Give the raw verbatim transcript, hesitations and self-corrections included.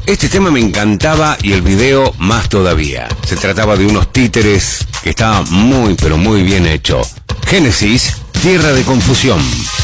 Este tema me encantaba y el video más todavía. Se trataba de unos títeres que estaban muy pero muy bien hecho. Génesis, Tierra de Confusión.